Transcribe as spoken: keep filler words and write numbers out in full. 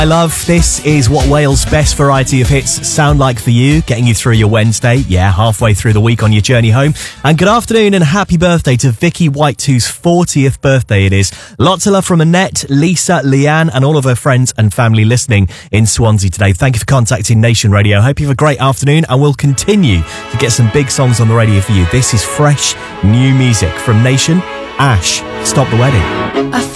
I love this is what Wales' best variety of hits sound like for you, getting you through your Wednesday, yeah, halfway through the week on your journey home. And good afternoon and happy birthday to Vicky White, whose fortieth birthday it is. Lots of love from Annette, Lisa, Leanne and all of her friends and family listening in Swansea today. Thank you for contacting Nation Radio. Hope you have a great afternoon and we'll continue to get some big songs on the radio for you. This is fresh new music from Nation. Ash, Stop the Wedding.